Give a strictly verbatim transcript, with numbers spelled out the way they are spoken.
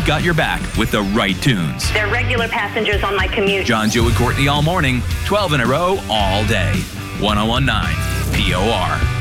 we've got your back with the right tunes. They're regular passengers on my commute. John, Joe, and Courtney all morning, twelve in a row, all day. one oh one point nine P O R.